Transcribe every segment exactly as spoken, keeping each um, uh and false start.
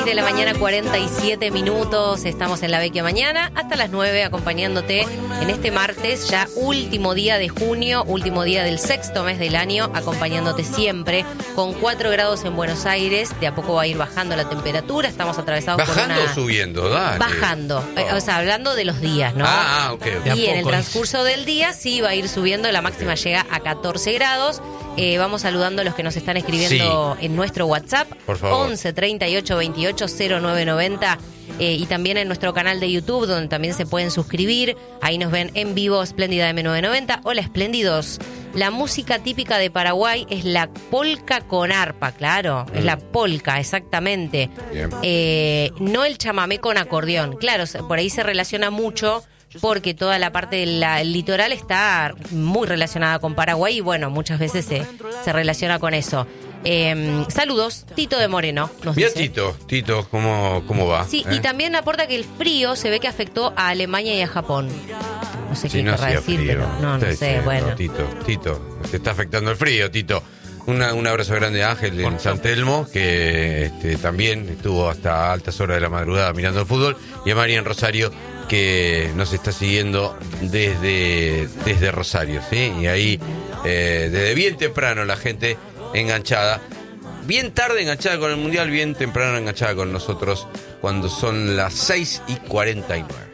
de la mañana, cuarenta y siete minutos. Estamos en La Vecchia Mañana hasta las nueve acompañándote en este martes, ya último día de junio, último día del sexto mes del año, acompañándote siempre con cuatro grados en Buenos Aires. De a poco va a ir bajando la temperatura. Estamos atravesados ¿Bajando por una... o subiendo? Dale. Bajando. Oh. O sea, hablando de los días, ¿no? Ah, ah ok. okay. Y en el transcurso del día sí va a ir subiendo. La máxima okay. llega a catorce grados. Eh, vamos saludando a los que nos están escribiendo sí. en nuestro WhatsApp. Por favor. once treinta y ocho veintiocho cero nueve noventa. Eh, y también en nuestro canal de YouTube, donde también se pueden suscribir. Ahí nos ven en vivo, Espléndida eme novecientos noventa. Hola, espléndidos. La música típica de Paraguay es la polca con arpa, claro. Mm. Es la polca, exactamente. Eh, no el chamamé con acordeón. Claro, por ahí se relaciona mucho, porque toda la parte del litoral está muy relacionada con Paraguay y bueno, muchas veces se, se relaciona con eso. Eh, saludos, Tito de Moreno nos Mira dice. Tito, Tito, ¿cómo, cómo va? Sí, ¿Eh? y también aporta que el frío se ve que afectó a Alemania y a Japón. No sé sí, qué no querrá decir, frío. pero no, no sé, diciendo, bueno. Tito, Tito, te está afectando el frío, Tito. Una, un abrazo grande a Ángel en San Telmo, que este, también estuvo hasta altas horas de la madrugada mirando el fútbol, y a María en Rosario, que nos está siguiendo desde, desde Rosario, ¿sí? Y ahí, eh, desde bien temprano, la gente enganchada, bien tarde enganchada con el Mundial, bien temprano enganchada con nosotros, cuando son las seis y cuarenta y nueve.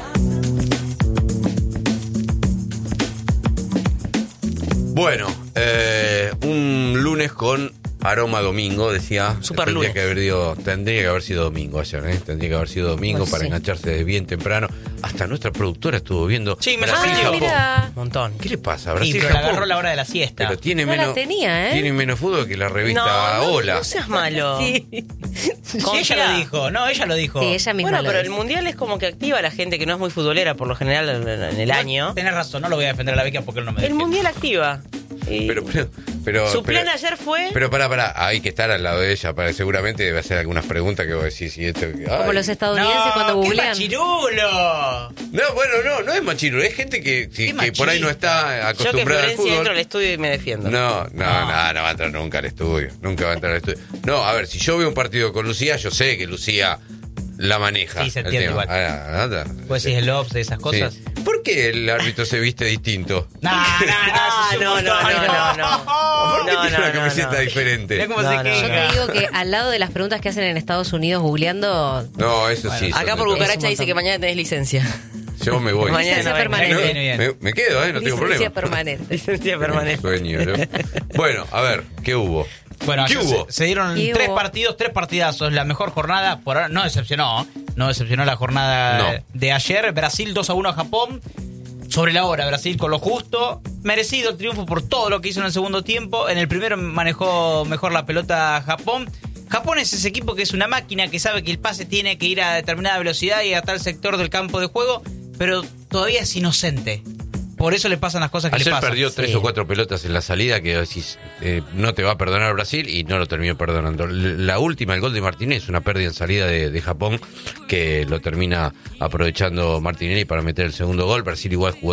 Bueno, eh, un lunes con aroma domingo, decía. Super tendría lunes. Que haber ido, tendría que haber sido domingo ayer, ¿eh? Tendría que haber sido domingo pues para sí. engancharse desde bien temprano. Hasta nuestra productora estuvo viendo. Sí, me Brasil, la Ah, Japón. mira. Un montón. ¿Qué le pasa? Y Brasil, pero la Japón. agarró a la hora de la siesta. Pero tiene No la menos, tenía, ¿eh? tiene menos fútbol que la revista no, no, Hola. no seas malo. Sí. Sí, Con ella ella lo dijo, no, ella lo dijo. Sí, ella misma Bueno, lo pero el dice. mundial es como que activa a la gente que no es muy futbolera por lo general en, en el año. Tenés razón, no lo voy a defender a la Vecchia porque él no me El defiende. mundial activa. Y Pero, pero, pero, su plan pero- ayer fue. Pero pará, pará, hay que estar al lado de ella, para seguramente debe hacer algunas preguntas que vos decís. Y esto, ay. Como los estadounidenses no, cuando qué googlean. machirulo. No, bueno, no, no es machirulo, es gente que, que, Qué que por ahí no está Yo que acostumbrada al Florencia entro al fútbol. estudio y me defiendo. No, no, No. no, no va a entrar nunca al estudio, nunca va a entrar al estudio. No, a ver, si yo veo un partido con Lucía, yo sé que Lucía la maneja. Sí, se el entiende tema. igual. Ah, nada. Pues si es el ops de esas cosas. Sí. ¿Por qué el árbitro se viste distinto? No, no, Ah, no, no, no, no, no, no. ¿Por qué No, tiene no, una no, camiseta no. diferente? Mirá cómo No, se no, Yo queja. te digo que al lado de las preguntas que hacen en Estados Unidos googleando, No, eso sí. son Acá de por todo. Cucaracha Es un dice montón. que mañana tenés licencia. Yo me voy. Mañana licencia no, permanente. Viene bien. Me, me quedo, ¿eh? No tengo licencia problema. permanente. Licencia permanente. Sueño, ¿no? Bueno, a ver, ¿qué hubo? Bueno, ¿Qué ayer hubo? Se, se dieron ¿Qué tres hubo? partidos, tres partidazos. La mejor jornada, por ahora no decepcionó. No decepcionó la jornada No. de ayer. Brasil dos a uno a Japón. Sobre la hora, Brasil con lo justo. Merecido el triunfo por todo lo que hizo en el segundo tiempo. En el primero manejó mejor la pelota Japón. Japón es ese equipo que es una máquina que sabe que el pase tiene que ir a determinada velocidad y a tal sector del campo de juego, pero todavía es inocente. Por eso le pasan las cosas que Ayer le pasan. perdió tres Sí. o cuatro pelotas en la salida que decís, eh, no te va a perdonar Brasil, y no lo terminó perdonando. L- La última, el gol de Martínez, una pérdida en salida de, de Japón que lo termina aprovechando Martinelli para meter el segundo gol. Brasil igual jugó